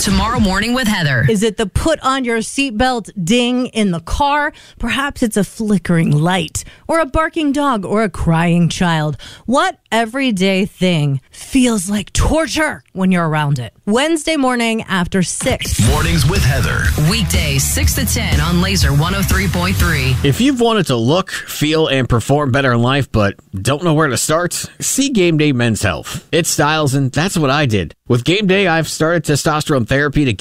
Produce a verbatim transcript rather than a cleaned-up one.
Tomorrow Morning with Heather. Is it the put on your seatbelt ding in the car? Perhaps it's a flickering light, or a barking dog, or a crying child. What everyday thing feels like torture when you're around it? Wednesday morning after six. Mornings with Heather. Weekdays six to ten on Laser one oh three point three. If you've wanted to look, feel, and perform better in life but don't know where to start, see Game Day Men's Health. It styles, and that's what I did. With Game Day, I've started testosterone therapy to